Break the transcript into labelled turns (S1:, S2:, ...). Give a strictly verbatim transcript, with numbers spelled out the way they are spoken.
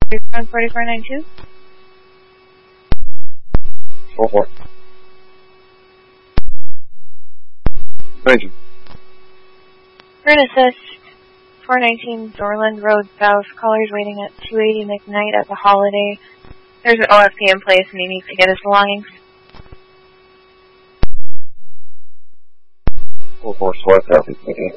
S1: forty-four ninety-two.
S2: Four four. Major.
S1: Burn assist. four nineteen Dorland Road South. Callers waiting at two eighty McKnight at the Holiday. There's an O F P in place and he needs to get his belongings.
S2: Four four Sweat Southeast.